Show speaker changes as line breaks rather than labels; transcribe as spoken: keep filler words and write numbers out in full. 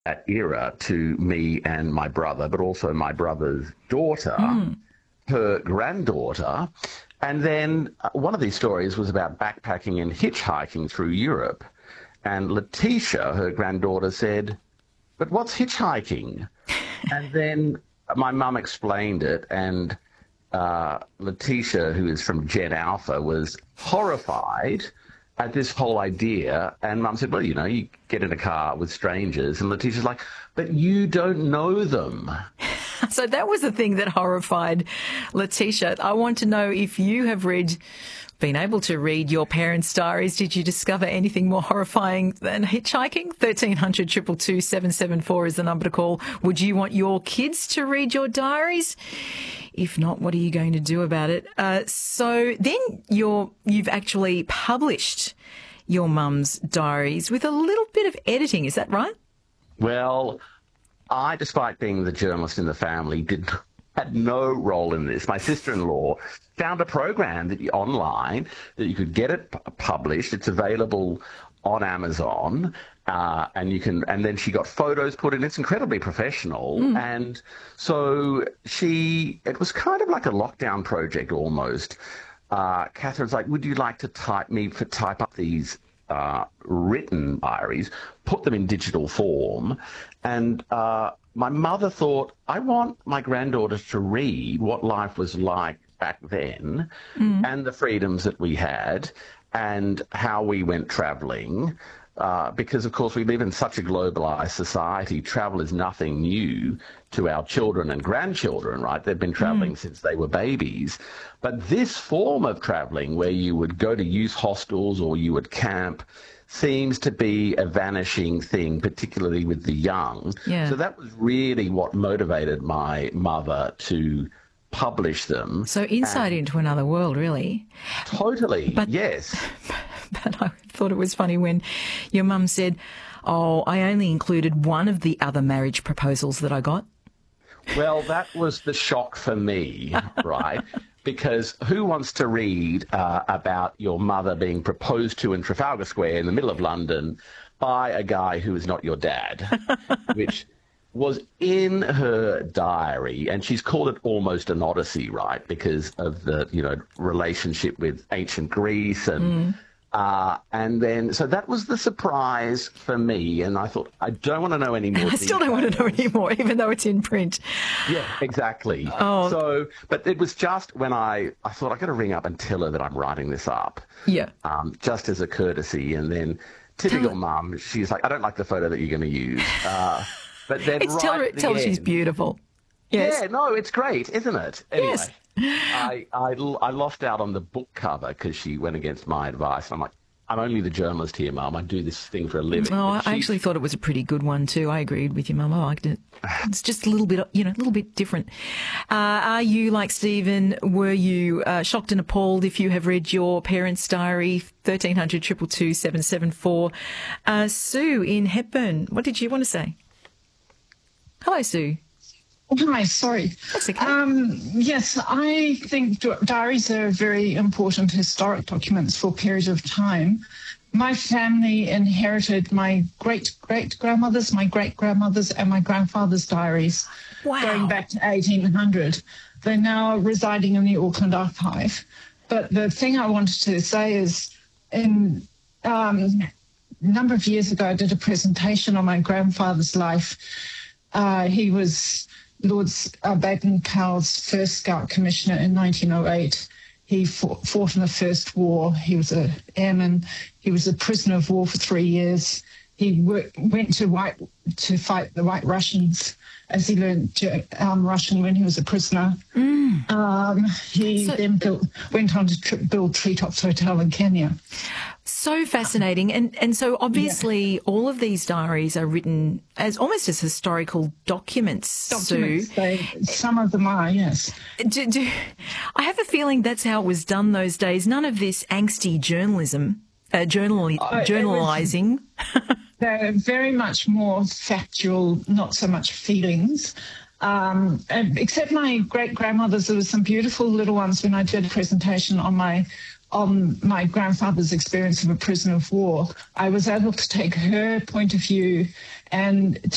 that era to me and my brother, but also my brother's daughter, mm. her granddaughter. And then uh, one of these stories was about backpacking and hitchhiking through Europe. And Letitia, her granddaughter, said, "But what's hitchhiking?" And then my mum explained it, and uh, Letitia, who is from Gen Alpha, was horrified at this whole idea. And Mum said, "Well, you know, you get in a car with strangers." And Letitia's like, "But you don't know them."
So that was the thing that horrified Letitia. I want to know if you have read, been able to read your parents' diaries. Did you discover anything more horrifying than hitchhiking? thirteen hundred, two two two, seven seven four is the number to call. Would you want your kids to read your diaries? If not, what are you going to do about it? Uh, so then you're, you've actually published your mum's diaries with a little bit of editing. Is that right?
Well, I, despite being the journalist in the family, did had no role in this. My sister-in-law found a program that you, online that you could get it p- published. It's available on Amazon, uh, and you can. And then she got photos put in. It's incredibly professional, mm. and so she. It was kind of like a lockdown project almost. Uh, Catherine's like, "Would you like to type me for type up these uh, written diaries, put them in digital form?" And uh, my mother thought, I want my granddaughter to read what life was like back then mm. and the freedoms that we had and how we went travelling. Uh, because, of course, we live in such a globalised society. Travel is nothing new to our children and grandchildren, right? They've been travelling mm. since they were babies. But this form of travelling, where you would go to youth hostels or you would camp, seems to be a vanishing thing, particularly with the young.
Yeah.
So that was really what motivated my mother to publish them.
So insight
and
into another world, really.
Totally,
but,
yes.
But I thought it was funny when your mum said, "Oh, I only included one of the other marriage proposals that I got."
Well, that was the shock for me, right? Because who wants to read uh, about your mother being proposed to in Trafalgar Square in the middle of London by a guy who is not your dad, which was in her diary, and she's called it almost an odyssey, right? Because of the, you know, relationship with ancient Greece and... Mm. Uh, and then, so that was the surprise for me, and I thought, I don't want to know any more.
I still don't want to know any more, even though it's in print.
Yeah, exactly.
Oh.
So, but it was just when I, I thought, I've got to ring up and tell her that I'm writing this up.
Yeah.
Um, just as a courtesy, and then typical mum, she's like, I don't like the photo that you're going to use. Uh, but then
it's
right
tell her,
at the
tell her
end,
she's beautiful. Yes.
Yeah, no, it's great, isn't it? Anyway.
Yes.
I, I, I lost out on the book cover because she went against my advice. And I'm like, I'm only the journalist here, Mum. I do this thing for a living.
Oh,
she...
I actually thought it was a pretty good one too. I agreed with you, Mum. I liked it. It's just a little bit, you know, a little bit different. Uh, are you, like Stephen, were you uh, shocked and appalled if you have read your parents' diary? thirteen hundred, two two two, seven seven four. Uh, Sue in Hepburn, what did you want to say? Hello, Sue.
Hi, sorry.
That's okay.
Um, yes, I think di- diaries are very important historic documents for a period of time. My family inherited my great-great-grandmother's, my great-grandmother's and my grandfather's diaries
Wow.
going back to eighteen hundred. They're now residing in the Auckland Archive. But the thing I wanted to say is, in um, a number of years ago, I did a presentation on my grandfather's life. Uh, he was Lord uh, Baden-Powell's first Scout Commissioner in nineteen oh eight. He fought, fought in the First War. He was an airman. He was a prisoner of war for three years. He worked, went to White to fight the White Russians as he learned um, Russian when he was a prisoner.
Mm.
Um, he so, then built, went on to tri- build Treetops Hotel in Kenya.
So fascinating. And and so obviously yeah. all of these diaries are written as almost as historical documents,
documents
Sue.
They, some of them are, yes.
Do, do, I have a feeling that's how it was done those days. None of this angsty journalism, uh, journal,
uh,
journalising.
They're very much more factual, not so much feelings. Um, except my great-grandmothers, there were some beautiful little ones when I did a presentation on my on my grandfather's experience of a prisoner of war. I was able to take her point of view and